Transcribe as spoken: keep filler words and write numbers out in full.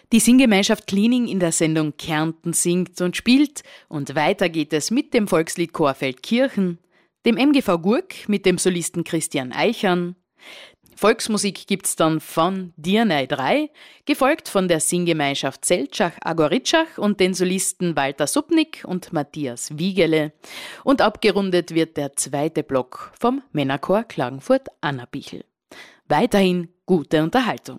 Die Singgemeinschaft Cleaning in der Sendung Kärnten singt und spielt. Und weiter geht es mit dem Volksliedchor Feldkirchen, dem M G V Gurk mit dem Solisten Christian Eichern. Volksmusik gibt's dann von Dirnei drei, gefolgt von der Singgemeinschaft Zeltschach-Agoritschach und den Solisten Walter Subnik und Matthias Wiegele. Und abgerundet wird der zweite Block vom Männerchor Klagenfurt-Annabichel. Weiterhin gute Unterhaltung.